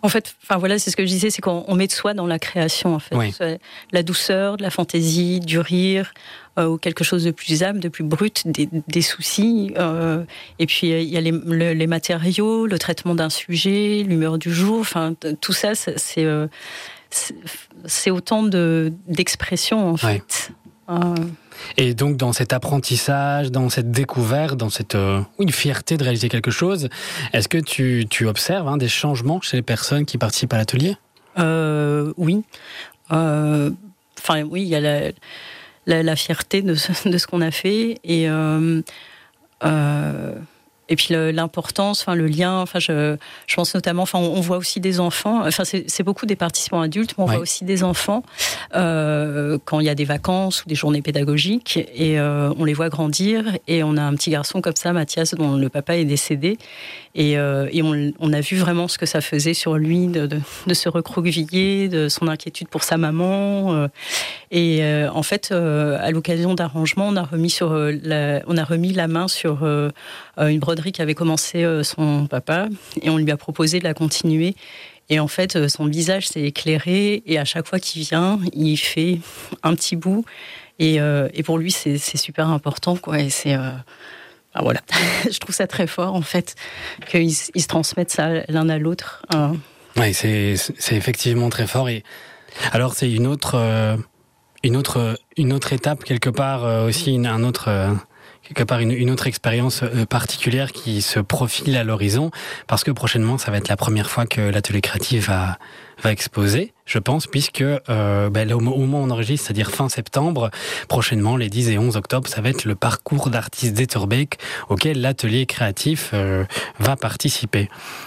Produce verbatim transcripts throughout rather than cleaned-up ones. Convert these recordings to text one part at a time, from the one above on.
En fait, enfin voilà, c'est ce que je disais, c'est qu'on on met de soi dans la création, en fait. Oui. La douceur, de la fantaisie, du rire, euh, ou quelque chose de plus âme, de plus brut, des, des soucis. Euh, et puis il y a les, le, les matériaux, le traitement d'un sujet, l'humeur du jour. Enfin, tout ça, c'est, c'est, euh, c'est, c'est autant de, d'expression, en Ouais. fait. Euh, Et donc, dans cet apprentissage, dans cette découverte, dans cette euh, une fierté de réaliser quelque chose, est-ce que tu, tu observes hein, des changements chez les personnes qui participent à l'atelier ? euh, Oui. Euh, Enfin, oui, il y a la, la, la fierté de ce, de ce qu'on a fait et euh, euh, et puis le, l'importance, enfin le lien. Enfin, je, je pense notamment. Enfin, on, on voit aussi des enfants. Enfin, c'est, c'est beaucoup des participants adultes, mais on ouais. voit aussi des enfants euh, quand il y a des vacances ou des journées pédagogiques et euh, on les voit grandir. Et on a un petit garçon comme ça, Mathias, dont le papa est décédé. Et, euh, et on, on a vu vraiment ce que ça faisait sur lui de, de, de se recroqueviller, de son inquiétude pour sa maman. Euh, et euh, en fait, euh, à l'occasion d'arrangements, on a remis sur euh, la, on a remis la main sur euh, une broderie qui avait commencé euh, son papa, et on lui a proposé de la continuer. Et en fait, euh, son visage s'est éclairé, et à chaque fois qu'il vient, il fait un petit bout. Et, euh, et pour lui, c'est, c'est super important, quoi. Et c'est euh, Ah, voilà. Je trouve ça très fort, en fait, qu'ils ils se transmettent ça l'un à l'autre. Euh. Oui, c'est, c'est effectivement très fort. Et alors, c'est une autre, euh, une autre, une autre étape, quelque part, euh, aussi, une, un autre, euh, quelque part, une, une autre expérience euh, particulière qui se profile à l'horizon, parce que prochainement, ça va être la première fois que l'atelier créatif va, va exposer, je pense, puisque euh, ben, là, au moment où on enregistre, c'est-à-dire fin septembre, prochainement, les dix et onze octobre, ça va être le parcours d'artistes d'Etterbeek auquel l'atelier créatif euh, va participer.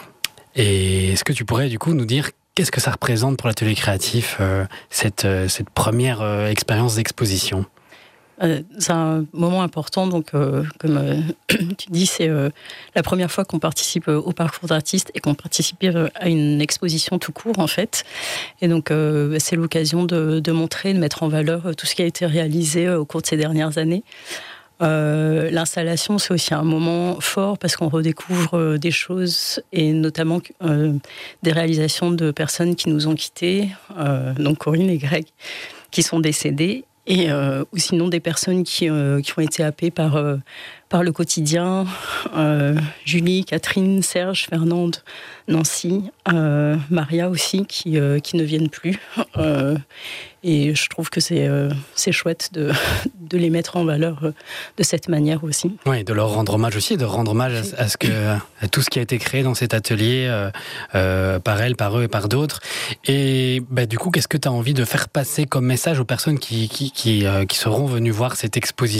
Et est-ce que tu pourrais du coup nous dire qu'est-ce que ça représente pour l'atelier créatif, euh, cette, euh, cette première euh, expérience d'exposition ? Euh, c'est un moment important, donc euh, comme euh, tu dis, c'est euh, la première fois qu'on participe euh, au parcours d'artistes et qu'on participe euh, à une exposition tout court, en fait. Et donc euh, c'est l'occasion de, de montrer, de mettre en valeur euh, tout ce qui a été réalisé euh, au cours de ces dernières années. Euh, l'installation, c'est aussi un moment fort parce qu'on redécouvre euh, des choses et notamment euh, des réalisations de personnes qui nous ont quittés, euh, donc Corinne et Greg, qui sont décédés. Et euh, ou sinon des personnes qui, euh, qui ont été happées par, euh, par le quotidien. Euh, Julie, Catherine, Serge, Fernande, Nancy, euh, Maria aussi, qui, euh, qui ne viennent plus. Euh, et je trouve que c'est, euh, c'est chouette de, de les mettre en valeur de cette manière aussi. Oui, de leur rendre hommage aussi, de rendre hommage à, à, ce que, à tout ce qui a été créé dans cet atelier, euh, euh, par elles, par eux et par d'autres. Et bah, du coup, qu'est-ce que tu as envie de faire passer comme message aux personnes qui, qui, qui, euh, qui seront venues voir cette exposition ?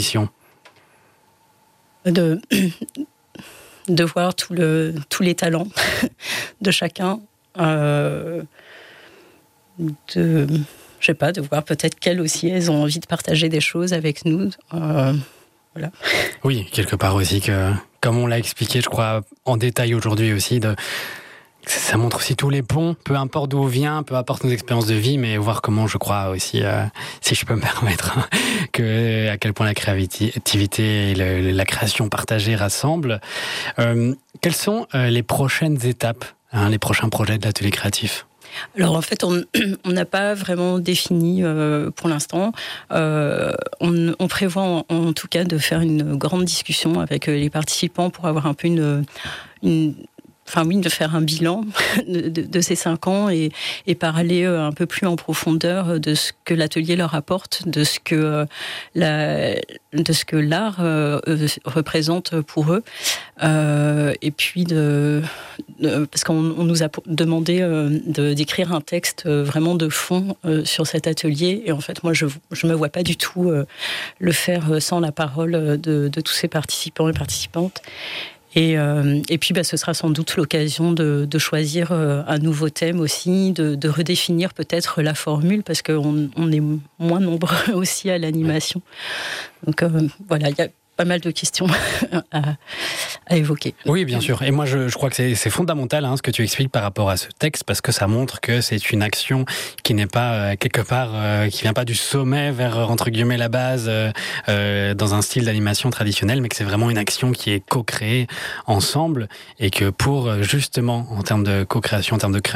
De, de voir tout le, tous les talents de chacun, euh, de, je sais pas, de voir peut-être qu'elles aussi, elles ont envie de partager des choses avec nous. Euh, voilà. Oui, quelque part aussi que, comme on l'a expliqué, je crois, en détail aujourd'hui aussi, de, ça montre aussi tous les ponts, peu importe d'où on vient, peu importe nos expériences de vie, mais voir comment, je crois aussi, euh, si je peux me permettre, hein, que à quel point la créativité et le, la création partagée rassemblent. Euh, quelles sont euh, les prochaines étapes, hein, les prochains projets de l'atelier créatif ? Alors en fait, on n'a pas vraiment défini euh, pour l'instant. Euh, on, on prévoit en, en tout cas de faire une grande discussion avec les participants pour avoir un peu une... une Enfin oui, de faire un bilan de, de, de ces cinq ans et, et parler un peu plus en profondeur de ce que l'atelier leur apporte, de ce que la, de ce que l'art euh, représente pour eux, euh, et puis de, de parce qu'on on nous a demandé euh, de, d'écrire un texte vraiment de fond euh, sur cet atelier. Et en fait, moi, je je me vois pas du tout euh, le faire sans la parole de, de tous ces participants et participantes. Et, euh, et puis, bah, ce sera sans doute l'occasion de, de choisir euh, un nouveau thème aussi, de, de redéfinir peut-être la formule, parce qu'on on est moins nombreux aussi à l'animation. Donc euh, voilà, il y a pas mal de questions à, à évoquer. Oui, bien sûr. Et moi, je, je crois que c'est, c'est fondamental hein, ce que tu expliques par rapport à ce texte, parce que ça montre que c'est une action qui n'est pas euh, quelque part, euh, qui vient pas du sommet vers entre guillemets la base euh, euh, dans un style d'animation traditionnel, mais que c'est vraiment une action qui est co-créée ensemble et que pour justement en termes de co-création, en termes de création,